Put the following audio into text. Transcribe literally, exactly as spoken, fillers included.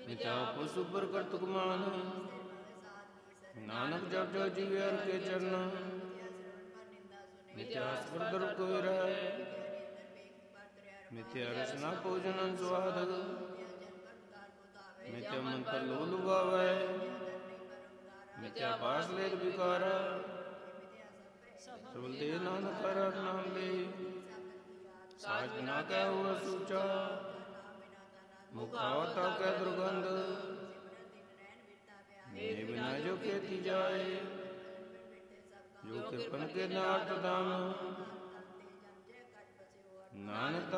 ਮਿਥਿਆ ਪਸ਼ੂ ਪਰ ਕਰਤੁਕ ਮਾਨ, ਨਾਨਕ ਜਪ ਜੋ ਜੀਵੇ ਹਰਿ ਕੇ ਚਰਨ, ਮਿਥਿਆ ਸਬਰ ਕੋਈ ਰਹਿ, ਮਿਥਿਆ ਰਸਨਾ ਭੋਜਨ ਸੁਆਦ, ਮਿਥਿਆ ਮੰਤਰ ਲੋ ਲੁਭਾਵੈ, ਮਿਥਿਆ ਪਾਸ ਲੇਖ ਵਿਕਾਰ, ਸਬਲ ਦੇ ਨਾਨਕ ਹਰਿ ਨਾਮ ਲਈ, ਸਾਜ ਬਿਨਾ ਕੈ ਹੋਵੈ ਸੂਚਾ, ਮੁਖਾਵਤਾ ਕੈ ਦੁਰਗੰਧ, ਮੇਰੇ ਬਿਨਾ ਜੋ ਕੀਤੀ ਜਾਏ, ਜੋ ਕਿਰਪਨ ਕੇ ਨਾਥ ਦਾਮ, ਨਾਨਕ